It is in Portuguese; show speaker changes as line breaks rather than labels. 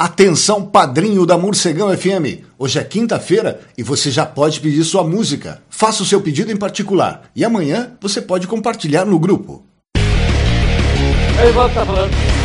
Atenção, padrinho da Morcegão FM. Hoje é quinta-feira e você já pode pedir sua música. Faça o seu pedido em particular e amanhã você pode compartilhar no grupo.
Ei, volta, tá falando.